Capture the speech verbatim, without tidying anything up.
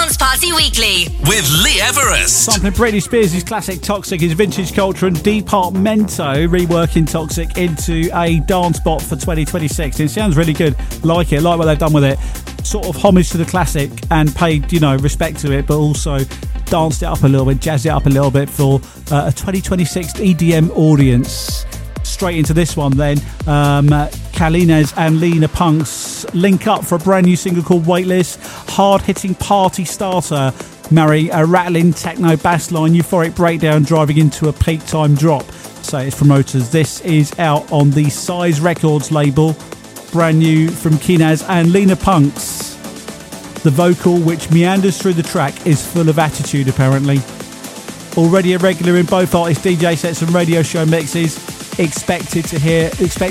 Dance Party Weekly with Lee Everest. Sampling Britney Spears' classic Toxic is Vintage Culture and Departamento reworking Toxic into a dance bop for twenty twenty-six. It sounds really good. Like it, like what they've done with it. Sort of homage to the classic and paid, you know, respect to it, but also danced it up a little bit, jazzed it up a little bit for uh, a twenty twenty-six E D M audience. Straight into this one then. Um, Kalines and Lena Punks link up for a brand new single called Weightless. Hard-hitting party starter, marry a rattling techno bass line, euphoric breakdown driving into a peak time drop, say its promoters. This is out on the Size Records label. Brand new from Kinaz and Lena Punks. The vocal, which meanders through the track, is full of attitude apparently. Already a regular in both artists' D J sets and radio show mixes. Expected to hear, expect